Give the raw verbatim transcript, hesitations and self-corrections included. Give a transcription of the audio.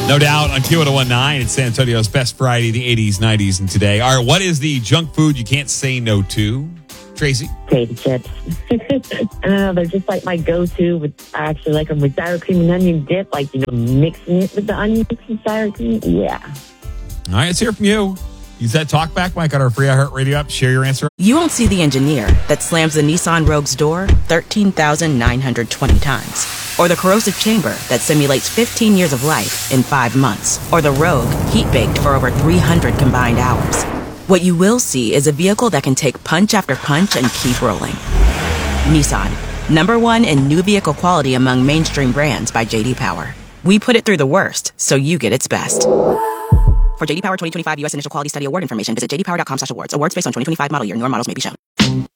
No doubt on Q one oh one nine. It's San Antonio's best Friday, the eighties, nineties, and today. All right, what is the junk food you can't say no to? Tracy? Potato chips. uh, they're just like my go-to. With, I actually like them with sour cream and onion dip, like, you know, mixing it with the onions and sour cream. Yeah. All right, let's hear from you. Use that talkback mic on our free iHeartRadio app. Share your answer. You won't see the engineer that slams the Nissan Rogue's door thirteen thousand nine hundred twenty times. Or the corrosive chamber that simulates fifteen years of life in five months. Or the Rogue heat-baked for over three hundred combined hours. What you will see is a vehicle that can take punch after punch and keep rolling. Nissan, number one in new vehicle quality among mainstream brands by J D Power. We put it through the worst, so you get its best. For J D Power twenty twenty-five U S Initial Quality Study Award information, visit j d power dot com slash awards. Awards based on twenty twenty-five model year. Newer models may be shown.